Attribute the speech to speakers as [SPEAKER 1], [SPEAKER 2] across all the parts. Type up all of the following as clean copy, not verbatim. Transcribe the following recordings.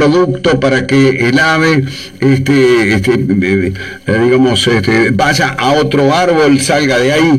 [SPEAKER 1] producto para que el ave vaya a otro árbol, salga de ahí.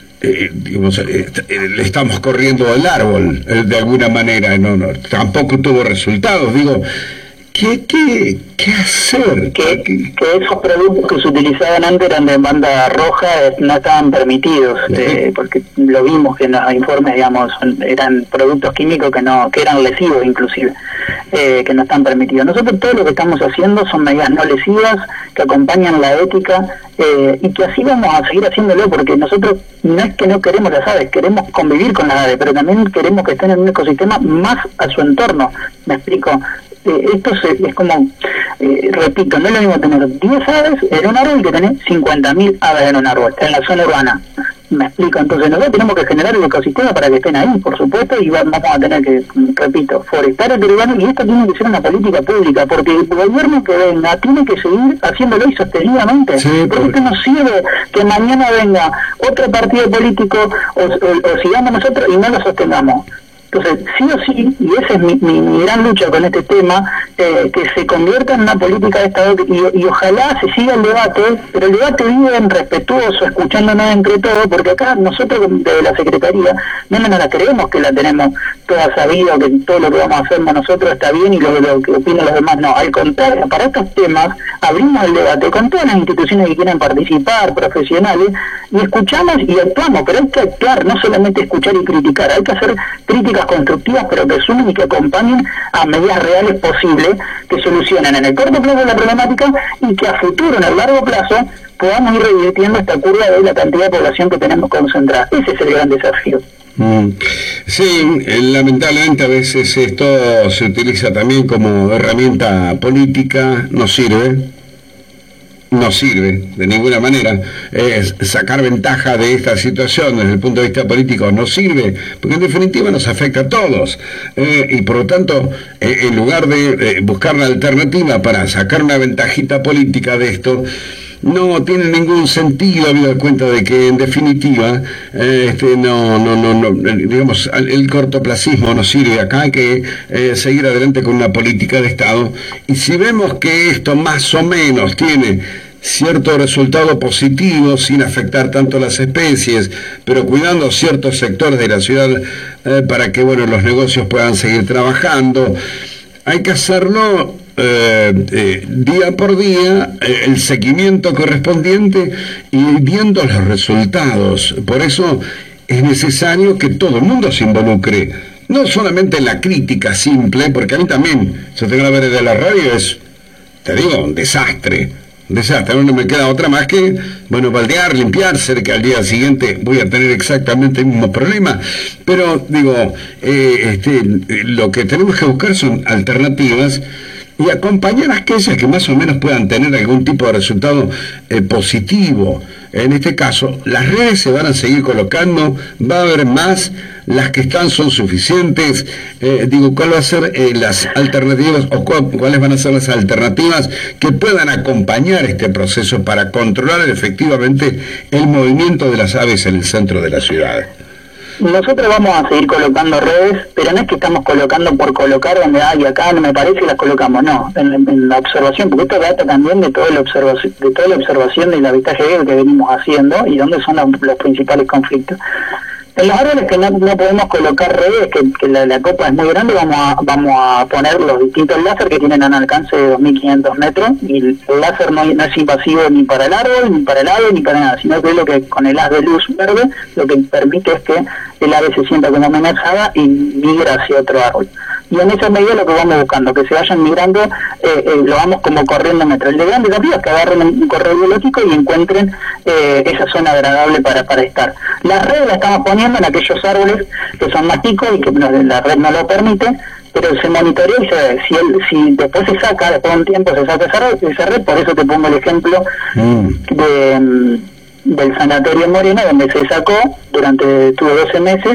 [SPEAKER 1] Le estamos corriendo el árbol de alguna manera, tampoco tuvo resultados. Digo, ¿qué hacer?
[SPEAKER 2] Que esos productos que se utilizaban antes eran de banda roja, no estaban permitidos, porque lo vimos que en los informes, digamos, eran productos químicos que eran lesivos inclusive, que no están permitidos. Nosotros todo lo que estamos haciendo son medidas no lesivas, que acompañan la ética, y que así vamos a seguir haciéndolo, porque nosotros no es que no queremos las aves, queremos convivir con las aves, pero también queremos que estén en un ecosistema más a su entorno. ¿Me explico? Esto es como, repito, no es lo mismo tener 10 aves en un árbol que tener 50.000 aves en un árbol, en la zona urbana. Me explico, entonces nosotros tenemos que generar el ecosistema para que estén ahí, por supuesto, y vamos a tener que, repito, forestar el urbano, y esto tiene que ser una política pública, porque el gobierno que venga tiene que seguir haciéndolo y sostenidamente, porque esto no sirve que mañana venga otro partido político o sigamos nosotros y no lo sostengamos. Entonces, sí o sí, y esa es mi gran lucha con este tema, que se convierta en una política de Estado y ojalá se siga el debate, pero el debate bien respetuoso, escuchándonos entre todos, porque acá nosotros desde la Secretaría no la creemos que la tenemos toda sabida, que todo lo que vamos a hacer nosotros está bien y lo que opinan los demás no. Al contrario, para estos temas abrimos el debate con todas las instituciones que quieran participar, profesionales, y escuchamos y actuamos, pero hay que actuar, no solamente escuchar y criticar, hay que hacer críticas constructivas, pero que sumen y que acompañen a medidas reales posibles que solucionen en el corto plazo la problemática y que a futuro, en el largo plazo, podamos ir revirtiendo esta curva de la cantidad de población que tenemos concentrada. Ese es el gran desafío.
[SPEAKER 1] Sí, lamentablemente a veces esto se utiliza también como herramienta política, no sirve de ninguna manera. Sacar ventaja de esta situación desde el punto de vista político no sirve, porque en definitiva nos afecta a todos, y por lo tanto, en lugar de buscar una alternativa para sacar una ventajita política de esto, no tiene ningún sentido, habido cuenta de que en definitiva digamos, el cortoplacismo no sirve. Acá hay que seguir adelante con una política de Estado, y si vemos que esto más o menos tiene cierto resultado positivo sin afectar tanto las especies, pero cuidando ciertos sectores de la ciudad para que los negocios puedan seguir trabajando, hay que hacerlo día por día, el seguimiento correspondiente y viendo los resultados. Por eso es necesario que todo el mundo se involucre, no solamente en la crítica simple, porque a mí también, yo tengo la ver de la radio, es, te digo, un desastre, no me queda otra más que, baldear, limpiar, cerca al día siguiente voy a tener exactamente el mismo problema, pero digo, lo que tenemos que buscar son alternativas y acompañar a aquellas que más o menos puedan tener algún tipo de resultado positivo. En este caso, las redes se van a seguir colocando, va a haber más, las que están son suficientes. ¿Cuál va a ser las alternativas o cuáles van a ser las alternativas que puedan acompañar este proceso para controlar efectivamente el movimiento de las aves en el centro de la ciudad?
[SPEAKER 2] Nosotros vamos a seguir colocando redes, pero no es que estamos colocando por colocar donde hay acá, no me parece, y las colocamos, no, en la observación, porque esto data también de toda la observación del avistaje que venimos haciendo y dónde son los principales conflictos. En los árboles que no podemos colocar redes, que la copa es muy grande, vamos a poner los distintos láser que tienen un alcance de 2.500 metros, y el láser no es invasivo ni para el árbol, ni para el ave, ni para nada, sino que es lo que con el haz de luz verde lo que permite es que el ave se sienta como amenazada y migra hacia otro árbol. Y en esa medida lo que vamos buscando, que se vayan migrando, lo vamos como corriendo metros. El de gran desafío es que agarren un correo biológico y encuentren esa zona agradable para estar. Las redes las estamos poniendo en aquellos árboles que son más chicos y que la red no lo permite, pero se monitorea y se ve. Si después se saca, después de un tiempo se saca esa red, por eso te pongo el ejemplo del Sanatorio Moreno, donde se sacó, tuvo 12 meses,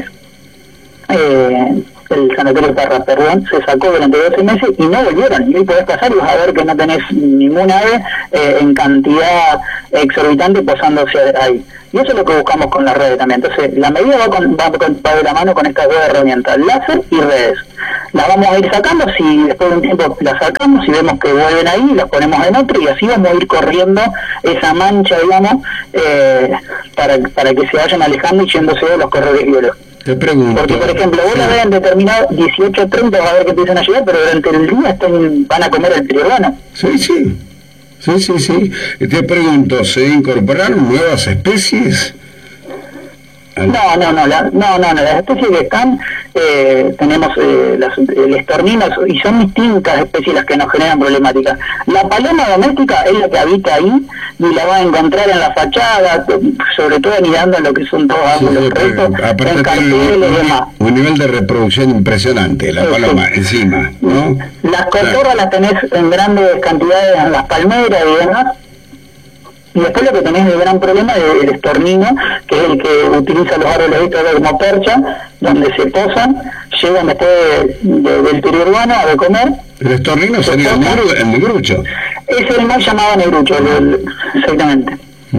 [SPEAKER 2] el Sanatorio Parra, se sacó durante 12 meses y no volvieron. Y hoy podés pasar y vas a ver que no tenés ninguna ave en cantidad exorbitante posándose ahí. Y eso es lo que buscamos con las redes también. Entonces, la medida va de la mano con estas dos herramientas, láser y redes. Las vamos a ir sacando, si después de un tiempo las sacamos, si vemos que vuelven ahí, las ponemos en otro, y así vamos a ir corriendo esa mancha, digamos, para que se vayan alejando y yéndose de los corredores biológicos.
[SPEAKER 1] Te pregunto.
[SPEAKER 2] Porque, por ejemplo, vos la ves en determinado 18:30, vas a ver que empiezan a llegar, pero durante el día van a comer el periurbano.
[SPEAKER 1] Sí. Te pregunto, ¿se incorporaron nuevas especies?
[SPEAKER 2] No, las especies que están, tenemos el estornino, y son distintas especies las que nos generan problemáticas. La paloma doméstica es la que habita ahí, y la va a encontrar en la fachada, sobre todo anidando en lo que son todos árboles rectos, en carteles y demás.
[SPEAKER 1] Un nivel de reproducción impresionante, la paloma encima, ¿no?
[SPEAKER 2] Las cotorras las tenés en grandes cantidades en las palmeras y demás. Y después lo que tenés el gran problema es el estornino, que es el que utiliza los árboles estos como percha, donde se posan, llegan después del periurbano a de comer.
[SPEAKER 1] El estornino sería el negrucho.
[SPEAKER 2] Es el mal llamado negrucho, exactamente.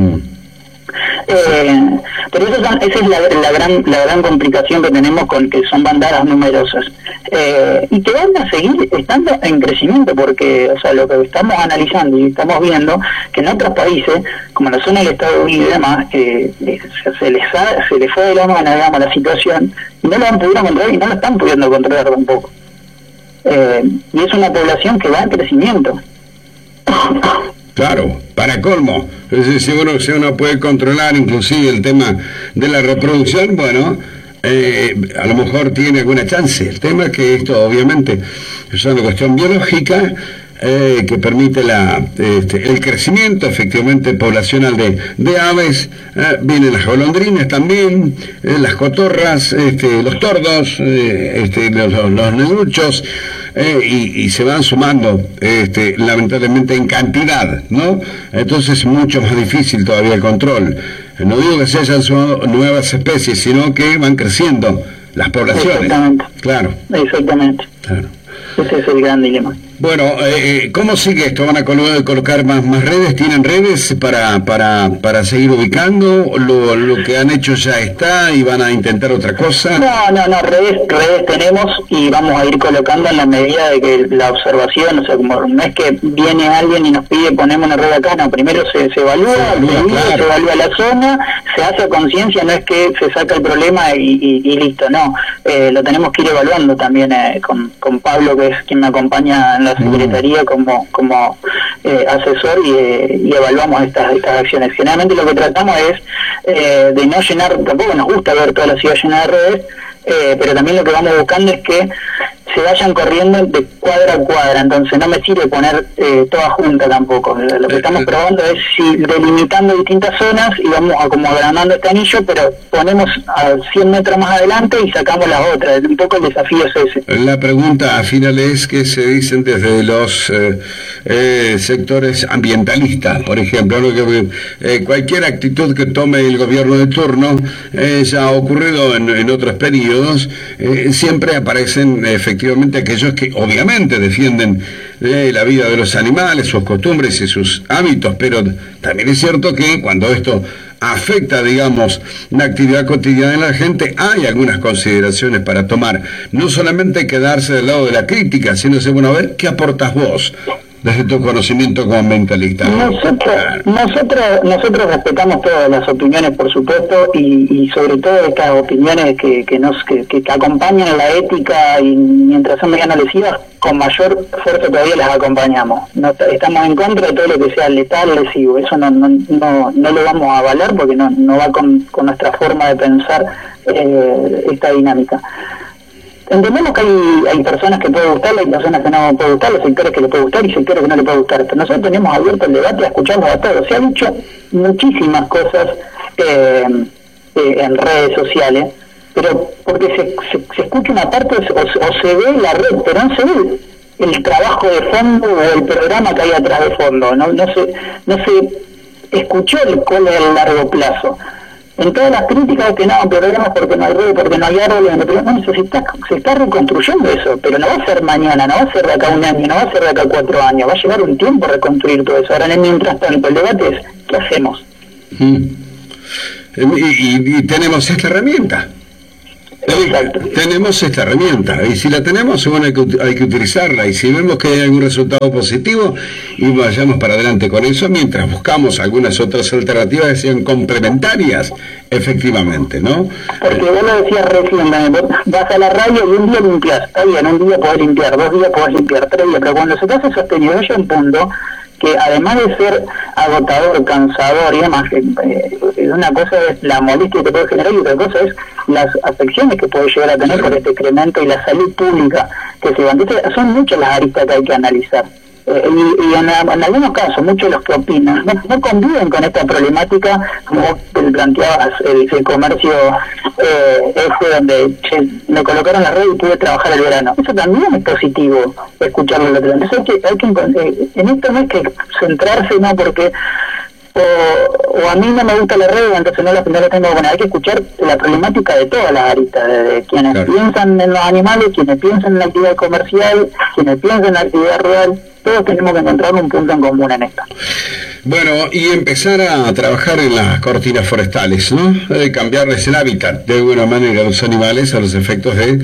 [SPEAKER 2] Pero esa es la gran complicación que tenemos con que son bandadas numerosas, y que van a seguir estando en crecimiento, porque, o sea, lo que estamos analizando y estamos viendo que en otros países, como lo son el Estados Unidos y demás, se les fue de la mano, digamos, la situación, y no lo han podido controlar y no lo están pudiendo controlar tampoco, y es una población que va en crecimiento.
[SPEAKER 1] Claro, para colmo, si uno puede controlar inclusive el tema de la reproducción, bueno, a lo mejor tiene alguna chance. El tema es que esto obviamente es una cuestión biológica que permite el crecimiento efectivamente poblacional de aves. Vienen las golondrinas también, las cotorras, los tordos, los negruchos, y se van sumando lamentablemente en cantidad, ¿no? Entonces es mucho más difícil todavía el control. No digo que se hayan sumado nuevas especies, sino que van creciendo las poblaciones.
[SPEAKER 2] Exactamente.
[SPEAKER 1] Claro.
[SPEAKER 2] Exactamente.
[SPEAKER 1] Claro.
[SPEAKER 2] Ese es el gran dilema.
[SPEAKER 1] Bueno, ¿cómo sigue esto? ¿Van a colocar más redes? ¿Tienen redes para seguir ubicando? ¿Lo que han hecho ya está y van a intentar otra cosa?
[SPEAKER 2] No, redes tenemos, y vamos a ir colocando en la medida de que la observación, o sea, como no es que viene alguien y nos pide ponemos una red acá, no, primero se evalúa, claro. Se evalúa la zona, se hace conciencia, no es que se saca el problema y listo, no, lo tenemos que ir evaluando también con Pablo, que es quien me acompaña en la Secretaría como asesor, y evaluamos estas acciones. Generalmente lo que tratamos es de no llenar, tampoco nos gusta ver toda la ciudad llena de redes, pero también lo que vamos buscando es que se vayan corriendo de cuadra a cuadra, entonces no me sirve poner toda junta tampoco. Lo que estamos probando es delimitando distintas zonas y vamos como agrandando este anillo, pero ponemos a 100 metros más adelante y sacamos las otras. Un poco el desafío es ese.
[SPEAKER 1] La pregunta al final es que se dicen desde los sectores ambientalistas, por ejemplo, ¿no? Que cualquier actitud que tome el gobierno de turno, ya ha ocurrido en otros periodos, siempre aparecen efectivamente aquellos que obviamente defienden la vida de los animales, sus costumbres y sus hábitos, pero también es cierto que cuando esto afecta, digamos, la actividad cotidiana de la gente, hay algunas consideraciones para tomar. No solamente quedarse del lado de la crítica, sino decir, bueno, a ver, ¿qué aportas vos desde tu conocimiento como ambientalista?
[SPEAKER 2] Nosotros respetamos todas las opiniones, por supuesto, y sobre todo estas opiniones que acompañan la ética, y mientras son mediano lesivas, con mayor fuerza todavía las acompañamos. No, estamos en contra de todo lo que sea letal, lesivo. Eso no lo vamos a avalar, porque no va con nuestra forma de pensar esta dinámica. Entendemos que hay personas que puede gustarle, hay personas que no puede gustar, los sectores que le puede gustar y sectores que no le puede gustar. Pero nosotros tenemos abierto el debate a escucharlos a todos. Se han dicho muchísimas cosas en redes sociales, pero porque se escucha una parte o se ve la red, pero no se ve el trabajo de fondo o el programa que hay atrás de fondo. No se escuchó cuál es el largo plazo. En todas las críticas que no, programas porque no hay red, porque no hay árboles, se está reconstruyendo eso, pero no va a ser mañana, no va a ser de acá un año, no va a ser de acá 4 años, va a llevar un tiempo reconstruir todo eso. Ahora, en el mientras tanto, el debate es, ¿qué hacemos?
[SPEAKER 1] y tenemos esta herramienta.
[SPEAKER 2] Exacto.
[SPEAKER 1] Tenemos esta herramienta y si la tenemos, bueno, hay que utilizarla, y si vemos que hay algún resultado positivo, y vayamos para adelante con eso mientras buscamos algunas otras alternativas que sean complementarias, efectivamente, ¿no?
[SPEAKER 2] Porque vos lo decías recién, vas a la radio y un día limpias, está bien, un día podés limpiar, 2 días podés limpiar, 3 días, pero cuando se te hace sostenido llega un punto que además de ser agotador, cansador y demás, una cosa es la molestia que puede generar y otra cosa es las afecciones que puede llegar a tener por este excremento y la salud pública que se va. Entonces son muchas las aristas que hay que analizar. Y en algunos casos, muchos de los que opinan no conviven con esta problemática, como planteabas, el comercio donde me colocaron la red y pude trabajar el verano. Eso también es positivo, escucharlo. Entonces en esto no hay que centrarse, no porque o a mí no me gusta la red, entonces no la tengo buena. Hay que escuchar la problemática de todas las aristas, de quienes piensan en los animales, quienes piensan en la actividad comercial, quienes piensan en la actividad rural. Todos tenemos que encontrar un punto en común en esto.
[SPEAKER 1] Bueno, y empezar a trabajar en las cortinas forestales, ¿no? Cambiarles el hábitat de alguna manera a los animales a los efectos de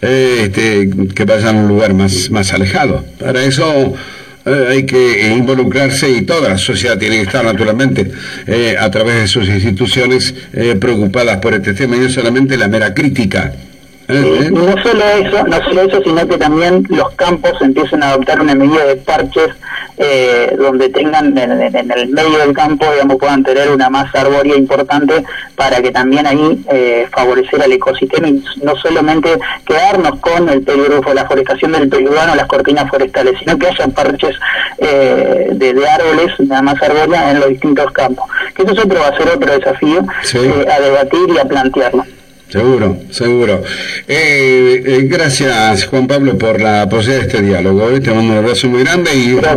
[SPEAKER 1] que vayan a un lugar más alejado. Para eso hay que involucrarse, y toda la sociedad tiene que estar naturalmente a través de sus instituciones preocupadas por este tema, y no solamente la mera crítica.
[SPEAKER 2] No solo eso, sino que también los campos empiezan a adoptar una medida de parches donde tengan en el medio del campo, digamos, puedan tener una masa arbórea importante para que también ahí favorecer al ecosistema y no solamente quedarnos con el periurbano, la forestación del periurbano, las cortinas forestales, sino que haya parches de árboles, una masa arbórea en los distintos campos. Que eso va a ser otro desafío a debatir y a plantearlo.
[SPEAKER 1] Seguro. Gracias, Juan Pablo, por la posibilidad de este diálogo. Te mando un abrazo muy grande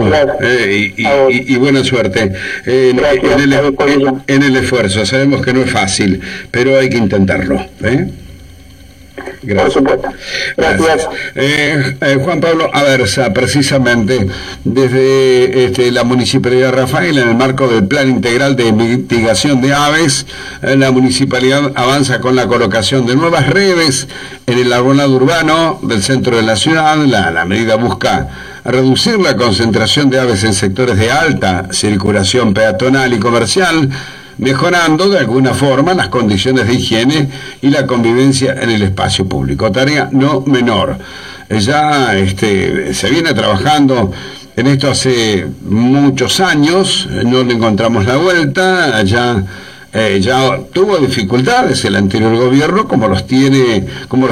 [SPEAKER 1] y buena suerte en el esfuerzo. Sabemos que no es fácil, pero hay que intentarlo. Gracias.
[SPEAKER 2] Por supuesto. Gracias.
[SPEAKER 1] Juan Pablo Aversa, precisamente desde la Municipalidad de Rafaela, en el marco del Plan Integral de Mitigación de Aves, la Municipalidad avanza con la colocación de nuevas redes en el arbolado urbano del centro de la ciudad. La medida busca reducir la concentración de aves en sectores de alta circulación peatonal y comercial, mejorando de alguna forma las condiciones de higiene y la convivencia en el espacio público. Tarea no menor. Ya se viene trabajando en esto hace muchos años, no le encontramos la vuelta, ya tuvo dificultades el anterior gobierno, como los tiene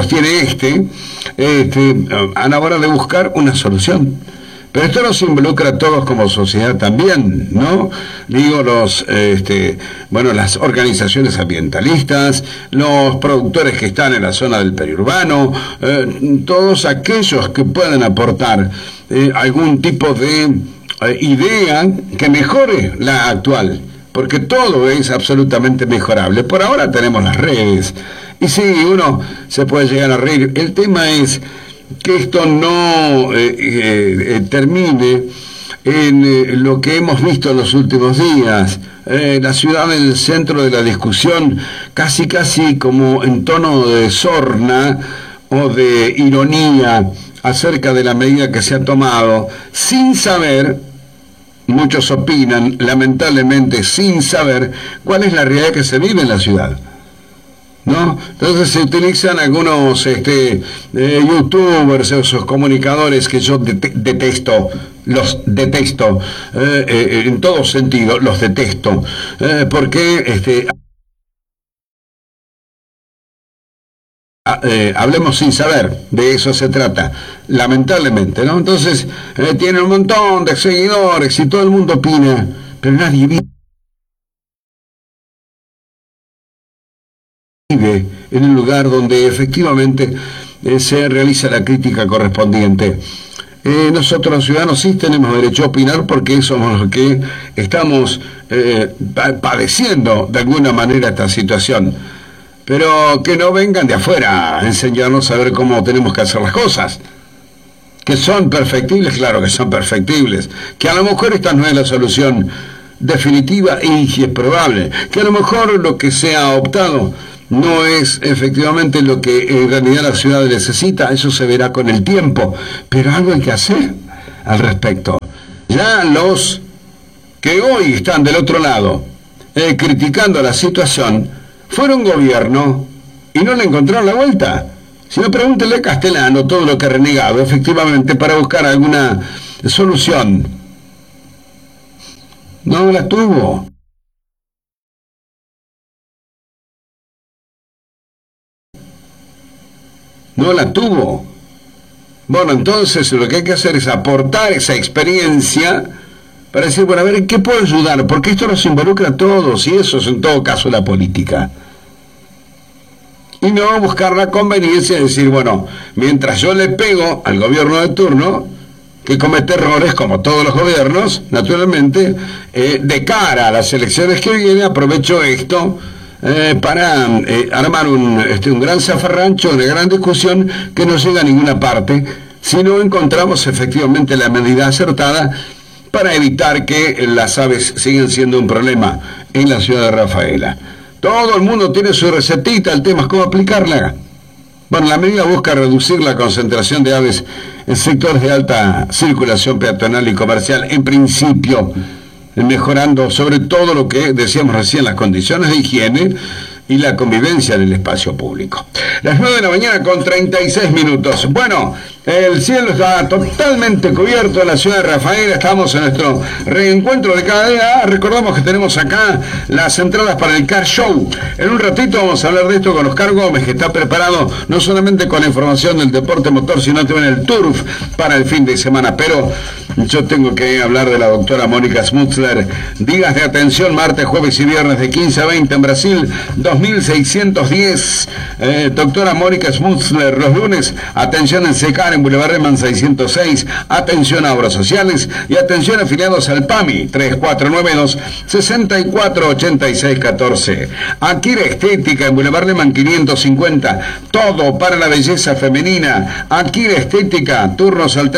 [SPEAKER 1] a la hora de buscar una solución. Pero esto nos involucra a todos como sociedad también, ¿no? Digo, las organizaciones ambientalistas, los productores que están en la zona del periurbano, todos aquellos que puedan aportar algún tipo de idea que mejore la actual, porque todo es absolutamente mejorable. Por ahora tenemos las redes, y sí, uno se puede llegar a reír. El tema es que esto no termine en lo que hemos visto en los últimos días, la ciudad en el centro de la discusión, casi como en tono de sorna o de ironía acerca de la medida que se ha tomado, sin saber, muchos opinan, lamentablemente, sin saber cuál es la realidad que se vive en la ciudad, ¿no? Entonces se utilizan algunos youtubers, esos comunicadores que yo detesto, los detesto, en todo sentido, los detesto, porque hablemos sin saber, de eso se trata, lamentablemente, ¿no? Entonces tienen un montón de seguidores y todo el mundo opina, pero nadie vive en el lugar donde efectivamente se realiza la crítica correspondiente. Nosotros los ciudadanos sí tenemos derecho a opinar, porque somos los que estamos padeciendo de alguna manera esta situación, pero que no vengan de afuera a enseñarnos a ver cómo tenemos que hacer las cosas. Que son perfectibles, claro que son perfectibles, que a lo mejor esta no es la solución definitiva y es probable que a lo mejor lo que se ha optado no es efectivamente lo que en realidad la ciudad necesita, eso se verá con el tiempo, pero algo hay que hacer al respecto. Ya los que hoy están del otro lado criticando la situación fueron gobierno y no le encontraron la vuelta. Si no, pregúntele a Castellano todo lo que ha renegado efectivamente para buscar alguna solución. No la tuvo. No la tuvo. Bueno, entonces lo que hay que hacer es aportar esa experiencia para decir, bueno, a ver, ¿en qué puedo ayudar? Porque esto nos involucra a todos y eso es en todo caso la política. Y no buscar la conveniencia de decir, bueno, mientras yo le pego al gobierno de turno, que comete errores como todos los gobiernos, naturalmente, de cara a las elecciones que vienen, aprovecho esto para armar un gran zafarrancho, una gran discusión que no llega a ninguna parte, si no encontramos efectivamente la medida acertada para evitar que las aves sigan siendo un problema en la ciudad de Rafaela. Todo el mundo tiene su recetita, el tema es cómo aplicarla. Bueno, la medida busca reducir la concentración de aves en sectores de alta circulación peatonal y comercial, en principio, mejorando sobre todo lo que decíamos recién, las condiciones de higiene y la convivencia en el espacio público. Las 9 de la mañana con 36 minutos. Bueno, el cielo está totalmente cubierto en la ciudad de Rafaela. Estamos en nuestro reencuentro de cada día. Recordamos que tenemos acá las entradas para el Car Show. En un ratito vamos a hablar de esto con Oscar Gómez, que está preparado no solamente con la información del deporte motor, sino también el turf para el fin de semana. Pero yo tengo que hablar de la doctora Mónica Smutzler. Días de atención, martes, jueves y viernes de 15 a 20 en Brasil, 2610. Doctora Mónica Smutzler, los lunes, atención en Secar, en Boulevard Reman 606, atención a obras sociales y atención afiliados al PAMI, 3492-648614. Akira Estética, en Boulevard Reman 550, todo para la belleza femenina. Akira Estética, turnos al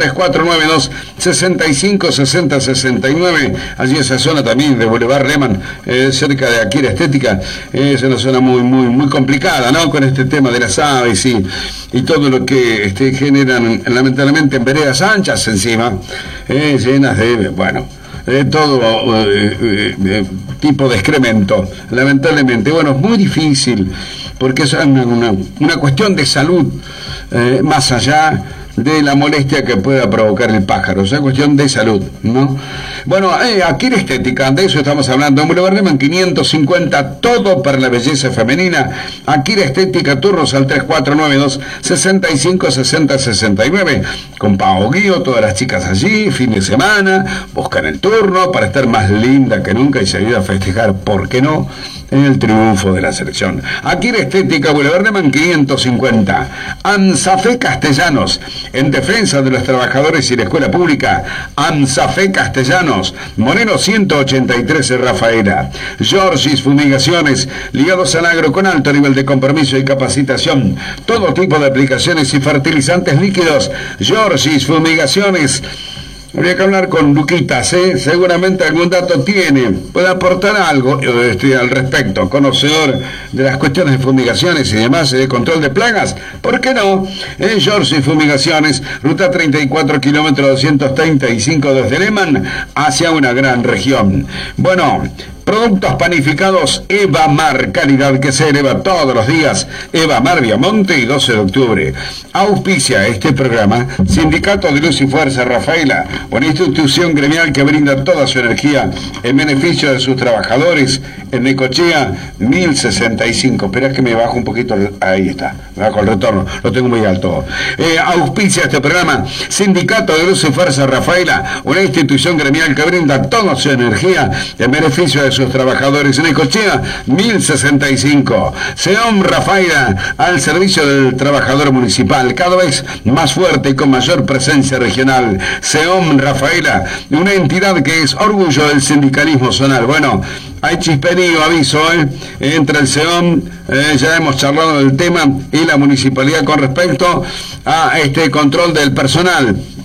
[SPEAKER 1] 3492-656069, allí esa zona también de Boulevard Reman, cerca de Akira Estética, es una zona muy complicada, ¿no? Con este tema de las aves y todo lo que generan lamentablemente en veredas anchas encima, llenas de, bueno, todo tipo de excremento, lamentablemente. Bueno, es muy difícil porque es una cuestión de salud, más allá de la molestia que pueda provocar el pájaro, o sea, cuestión de salud, ¿no? Bueno, aquí la estética, de eso estamos hablando, en Boulevard Reman 550, todo para la belleza femenina. Aquí la estética, turnos al 3492-656069, con Pau Guío, todas las chicas allí, fin de semana, buscan el turno para estar más linda que nunca y salir a festejar, ¿por qué no?, en el triunfo de la selección. Aquí la estética, Boulevard Reman 550. ANSAFE Castellanos, en defensa de los trabajadores y la escuela pública. ANSAFE Castellanos, Moreno 183 en Rafaela. Georgis Fumigaciones, ligados al agro con alto nivel de compromiso y capacitación. Todo tipo de aplicaciones y fertilizantes líquidos. Georgis Fumigaciones. Habría que hablar con Luquitas, seguramente algún dato tiene, puede aportar algo al respecto, conocedor de las cuestiones de fumigaciones y demás, de control de plagas, ¿por qué no? George y Fumigaciones, ruta 34, kilómetro 235 desde Lehmann hacia una gran región. Bueno, productos panificados Eva Mar, calidad que se eleva todos los días. Eva Mar, Viamonte y 12 de octubre. Auspicia este programa Sindicato de Luz y Fuerza Rafaela, una institución gremial que brinda toda su energía en beneficio de sus trabajadores en Necochea 1065. Espera que me bajo un poquito, ahí está, me bajo el retorno, lo tengo muy alto. Auspicia este programa Sindicato de Luz y Fuerza Rafaela, una institución gremial que brinda toda su energía en beneficio de sus trabajadores en Necochea 1065. SEOM Rafaela, al servicio del trabajador municipal, cada vez más fuerte y con mayor presencia regional. SEOM Rafaela, una entidad que es orgullo del sindicalismo zonal. Bueno, hay chisperío, aviso, entre el SEOM, ya hemos charlado del tema, y la municipalidad con respecto a este control del personal.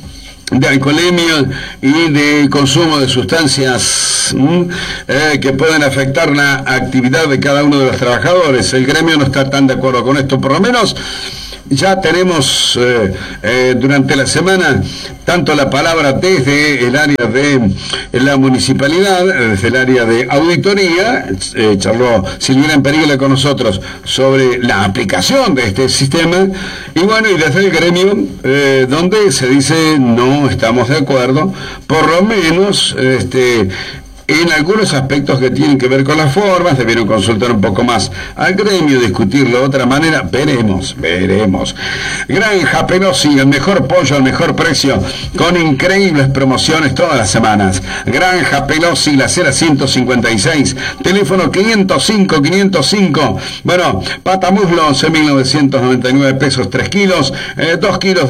[SPEAKER 1] de alcoholemia y de consumo de sustancias que pueden afectar la actividad de cada uno de los trabajadores. El gremio no está tan de acuerdo con esto, por lo menos. Ya tenemos durante la semana tanto la palabra desde el área de la municipalidad, desde el área de auditoría, charló Silvina Emperiglia con nosotros sobre la aplicación de este sistema, y bueno, y desde el gremio, donde se dice no estamos de acuerdo, por lo menos en algunos aspectos que tienen que ver con las formas. Debieron consultar un poco más al gremio, discutirlo de otra manera. Veremos. Granja Pelosi, el mejor pollo al mejor precio, con increíbles promociones todas las semanas. Granja Pelosi, la acera 156, teléfono 505. Bueno, pata muslo, 11.999 pesos, 3 kilos, 2 kilos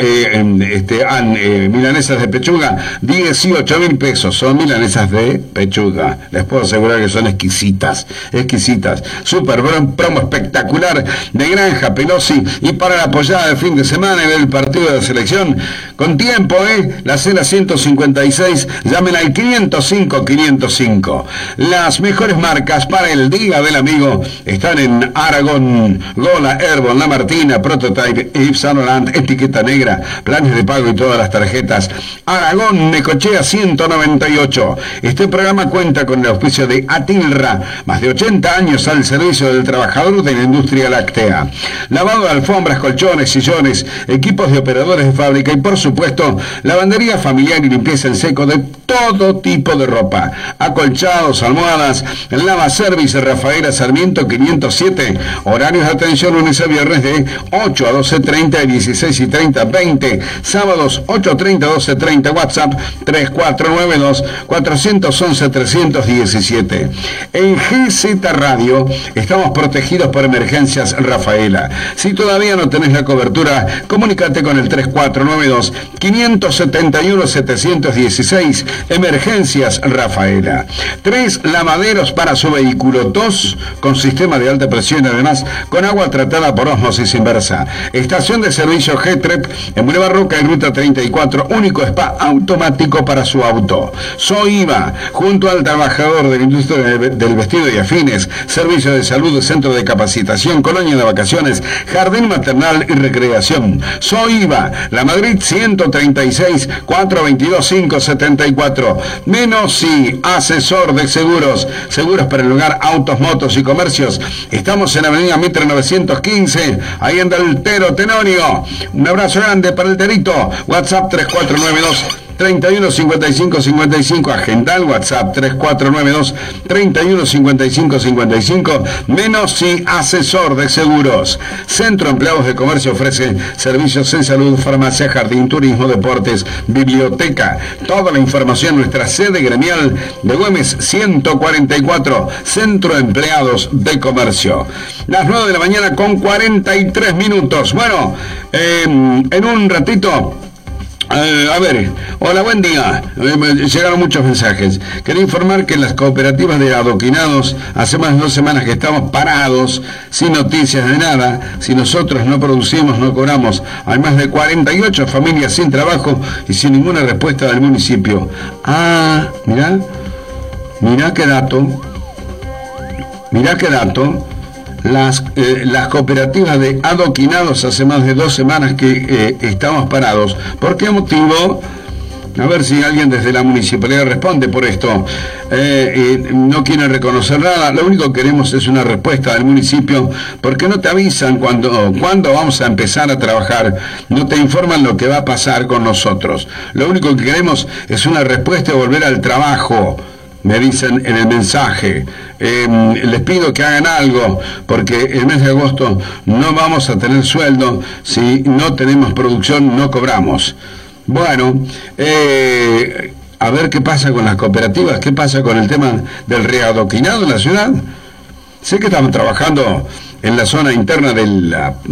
[SPEAKER 1] de milanesas de pechuga, 18.000 pesos. Son milanesas de pechuga, les puedo asegurar que son exquisitas. Super promo espectacular de Granja Pelosi, y para la apoyada del fin de semana en el partido de la selección, con tiempo, la acera 156, llamen al 505. Las mejores marcas para el Día del Amigo están en Aragón, Gola, Herbon, La Martina, Prototype, Yves Saint Laurent, etiqueta negra, planes de pago y todas las tarjetas. Aragón, Necochea 198. Este programa cuenta con el auspicio de Atilra, más de 80 años al servicio del trabajador de la industria láctea. Lavado de alfombras, colchones, sillones, equipos de operadores de fábrica y, por supuesto, lavandería familiar y limpieza en seco de todo tipo de ropa. Acolchados, almohadas, Lava Service, Rafaela Sarmiento 507. Horarios de atención lunes a viernes de 8 a 12:30 y 16:30 20. Sábados 8:30 12:30. WhatsApp 3492-411-317. En GZ Radio estamos protegidos por Emergencias Rafaela. Si todavía no tenés la cobertura, comunícate con el 3492-571-716. Emergencias Rafaela. 3 lavaderos para su vehículo, 2 con sistema de alta presión, además con agua tratada por ósmosis inversa. Estación de servicio G-Trep en Boulevard Roca y Ruta 34, único spa automático para su auto. Soiva, junto al trabajador de la industria del vestido y afines, servicio de salud, centro de capacitación, colonia de vacaciones, jardín maternal y recreación. Soiva, La Madrid 136, 422-574. Menossi, asesor de seguros para el hogar, autos, motos y comercios. Estamos en Avenida Mitre 915, ahí en Deltero, Tenorio. Un abrazo grande para el Terito. WhatsApp 3492-315555. Agenda el WhatsApp 3492-315555. Menossi, asesor de seguros. Centro Empleados de Comercio ofrece servicios en salud, farmacia, jardín, turismo, deportes, biblioteca. Toda la información en nuestra sede gremial de Güemes 144, Centro Empleados de Comercio. Las 9 de la mañana con 43 minutos. Bueno, en un ratito... a ver, hola, buen día. Llegaron muchos mensajes. Quería informar que en las cooperativas de adoquinados hace más de 2 semanas que estamos parados, sin noticias de nada. Si nosotros no producimos, no cobramos. Hay más de 48 familias sin trabajo y sin ninguna respuesta del municipio. Ah, mirá qué dato. Las cooperativas de adoquinados hace más de 2 semanas que estamos parados. ¿Por qué motivo? A ver si alguien desde la municipalidad responde por esto. No quieren reconocer nada. Lo único que queremos es una respuesta del municipio, porque no te avisan cuándo vamos a empezar a trabajar. No te informan lo que va a pasar con nosotros. Lo único que queremos es una respuesta y volver al trabajo. Me dicen en el mensaje. Les pido que hagan algo, porque el mes de agosto no vamos a tener sueldo. Si no tenemos producción, no cobramos. Bueno, a ver qué pasa con las cooperativas, qué pasa con el tema del readoquinado en la ciudad. Sé que estamos trabajando en la zona interna del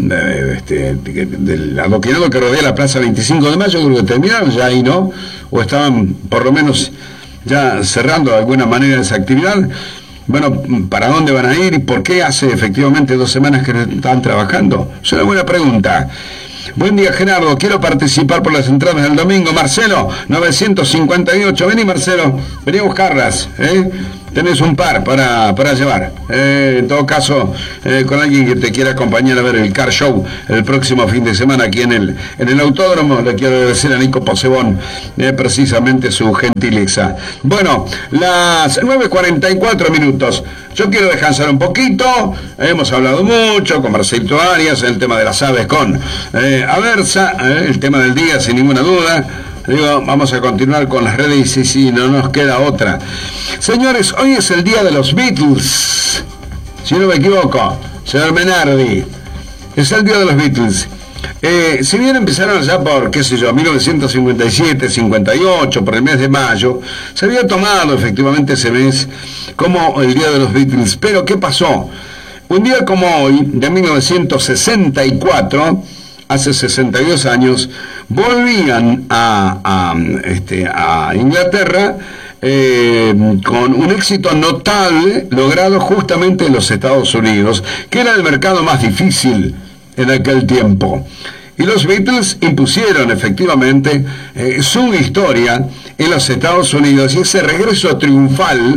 [SPEAKER 1] adoquinado que rodea la Plaza 25 de Mayo, creo que terminaron ya ahí, ¿no? O estaban por lo menos ya cerrando de alguna manera esa actividad. Bueno, ¿para dónde van a ir y por qué hace efectivamente 2 semanas que no están trabajando? Es una buena pregunta. Buen día, Gerardo, quiero participar por las entradas del domingo. Marcelo, 958, vení Marcelo, vení a buscarlas, tenés un par para llevar, en todo caso, con alguien que te quiera acompañar a ver el Car Show el próximo fin de semana aquí en el Autódromo. Le quiero agradecer a Nico Posebón precisamente su gentileza. Bueno, las 9:44 minutos. Yo quiero descansar un poquito. Hemos hablado mucho con Marcelito Arias, el tema de las aves con Aversa, el tema del día sin ninguna duda. Digo, vamos a continuar con las redes y si no nos queda otra. Señores, hoy es el día de los Beatles, si no me equivoco, señor Menardi, es el día de los Beatles. Si bien empezaron allá por, qué sé yo, 1957, 58, por el mes de mayo, se había tomado efectivamente ese mes como el día de los Beatles. Pero ¿qué pasó? Un día como hoy, de 1964, hace 62 años, volvían a Inglaterra con un éxito notable logrado justamente en los Estados Unidos, que era el mercado más difícil en aquel tiempo. Y los Beatles impusieron efectivamente su historia en los Estados Unidos, y ese regreso triunfal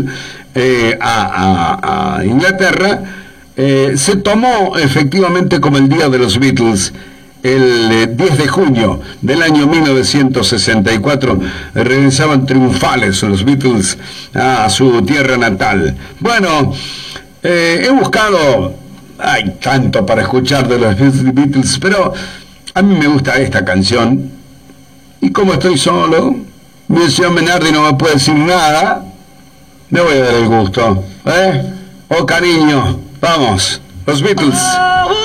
[SPEAKER 1] a Inglaterra se tomó efectivamente como el día de los Beatles. El 10 de junio del año 1964 regresaban triunfales los Beatles a su tierra natal. Bueno, he buscado, hay tanto para escuchar de los Beatles, pero a mí me gusta esta canción, y como estoy solo, mi señor Menardi no me puede decir nada, le voy a dar el gusto, Oh cariño, vamos, los Beatles.